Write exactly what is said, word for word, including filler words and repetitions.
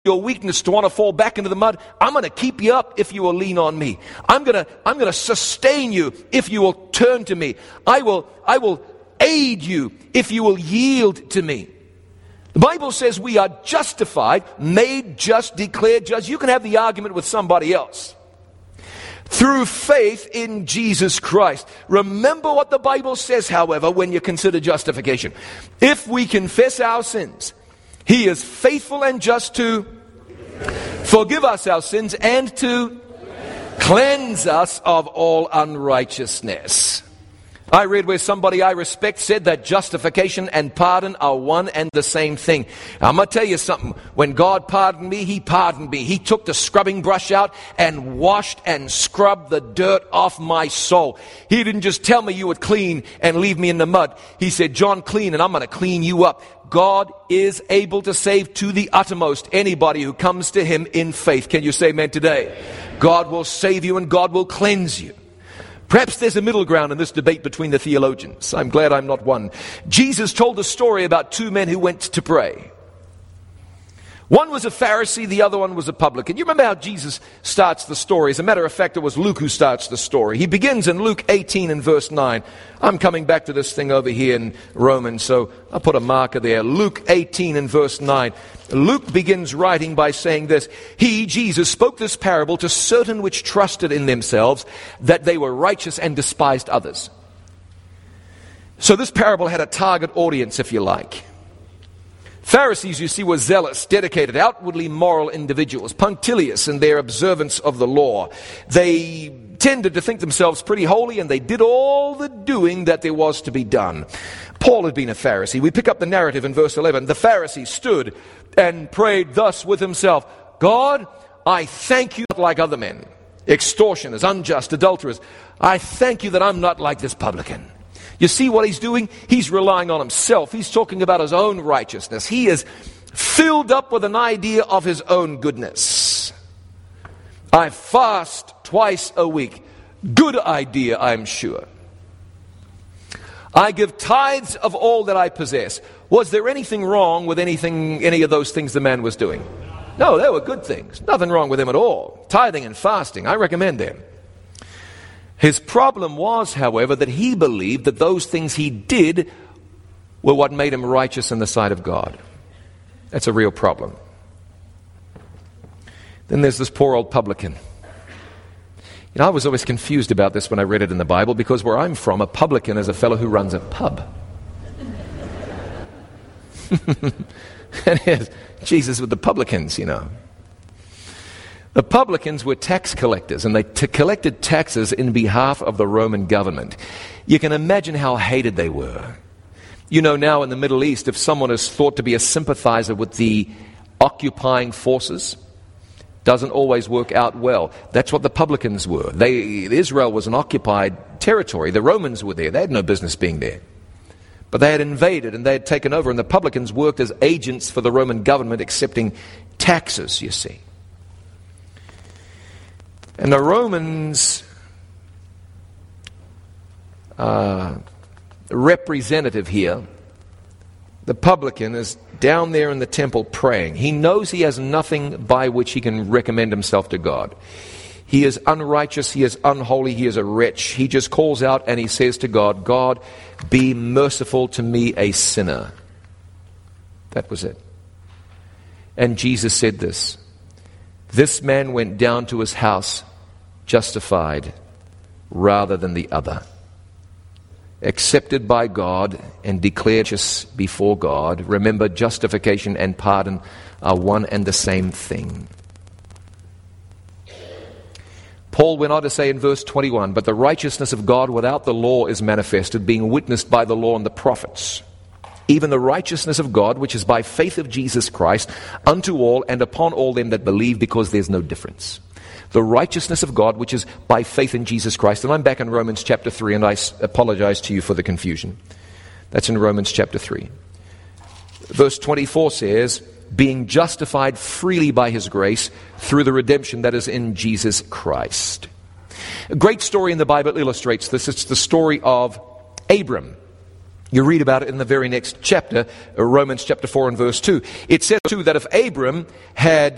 your weakness to want to fall back into the mud. I'm going to keep you up if you will lean on me. I'm going to I'm going to sustain you if you will turn to me. I will I will aid you if you will yield to me. The Bible says we are justified, made just, declared just. You can have the argument with somebody else. Through faith in Jesus Christ. Remember what the Bible says, however, when you consider justification. If we confess our sins, He is faithful and just to forgive us our sins and to cleanse us of all unrighteousness. I read where somebody I respect said that justification and pardon are one and the same thing. I'm going to tell you something. When God pardoned me, He pardoned me. He took the scrubbing brush out and washed and scrubbed the dirt off my soul. He didn't just tell me you would clean and leave me in the mud. He said, John, clean, and I'm going to clean you up. God is able to save to the uttermost anybody who comes to Him in faith. Can you say amen today? God will save you and God will cleanse you. Perhaps there's a middle ground in this debate between the theologians. I'm glad I'm not one. Jesus told a story about two men who went to pray. One was a Pharisee, the other one was a publican. You remember how Jesus starts the story? As a matter of fact, it was Luke who starts the story. He begins in Luke eighteen and verse nine. I'm coming back to this thing over here in Romans, so I'll put a marker there. Luke eighteen and verse nine. Luke begins writing by saying this. He, Jesus, spoke this parable to certain which trusted in themselves that they were righteous and despised others. So this parable had a target audience, if you like. Pharisees, you see, were zealous, dedicated, outwardly moral individuals, punctilious in their observance of the law. They tended to think themselves pretty holy, and they did all the doing that there was to be done. Paul had been a Pharisee. We pick up the narrative in verse eleven. The Pharisee stood and prayed thus with himself, God, I thank you, not like other men, extortioners, unjust, adulterers. I thank you that I'm not like this publican. You see what he's doing? He's relying on himself. He's talking about his own righteousness. He is filled up with an idea of his own goodness. I fast twice a week. Good idea, I'm sure. I give tithes of all that I possess. Was there anything wrong with anything, any of those things the man was doing? No, they were good things. Nothing wrong with them at all. Tithing and fasting, I recommend them. His problem was, however, that he believed that those things he did were what made him righteous in the sight of God. That's a real problem. Then there's this poor old publican. You know, I was always confused about this when I read it in the Bible, because where I'm from, a publican is a fellow who runs a pub. And here's Jesus with the publicans, you know. The publicans were tax collectors, and they t- collected taxes in behalf of the Roman government. You can imagine how hated they were. You know, now in the Middle East, if someone is thought to be a sympathizer with the occupying forces, doesn't always work out well. That's what the publicans were. They, Israel was an occupied territory. The Romans were there. They had no business being there. But they had invaded and they had taken over, and the publicans worked as agents for the Roman government, accepting taxes, you see. And the Romans' uh, representative here, the publican, is down there in the temple praying. He knows he has nothing by which he can recommend himself to God. He is unrighteous, he is unholy, he is a wretch. He just calls out and he says to God, God, be merciful to me, a sinner. That was it. And Jesus said this, this man went down to his house justified rather than the other, accepted by God and declared just before God. Remember, justification and pardon are one and the same thing. Paul went on to say in verse twenty-one, but the righteousness of God without the law is manifested, being witnessed by the law and the prophets, even the righteousness of God, which is by faith of Jesus Christ, unto all and upon all them that believe, because there's no difference. The righteousness of God, which is by faith in Jesus Christ. And I'm back in Romans chapter three, and I apologize to you for the confusion. That's in Romans chapter three. Verse twenty-four says, being justified freely by his grace through the redemption that is in Jesus Christ. A great story in the Bible illustrates this. It's the story of Abram. You read about it in the very next chapter, Romans chapter four and verse two. It says too that if Abram had